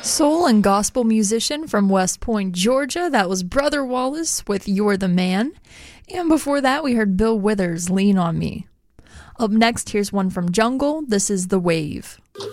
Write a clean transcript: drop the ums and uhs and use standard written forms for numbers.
Soul and gospel musician from West Point, Georgia. That was Brother Wallace with You're the Man. And before that, we heard Bill Withers, Lean on Me. Up next, here's one from Jungle. This is The Wave.